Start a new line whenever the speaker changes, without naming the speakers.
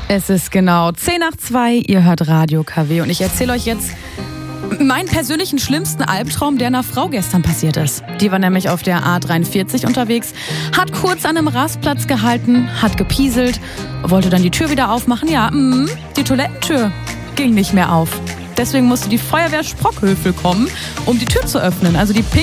Es ist genau 10:02, ihr hört Radio KW und ich erzähle euch jetzt meinen persönlichen schlimmsten Albtraum, der einer Frau gestern passiert ist. Die war nämlich auf der A43 unterwegs, hat kurz an einem Rastplatz gehalten, hat gepieselt, wollte dann die Tür wieder aufmachen. Ja, die Toilettentür ging nicht mehr auf. Deswegen musste die Feuerwehr Sprockhövel kommen, um die Tür zu öffnen. Also die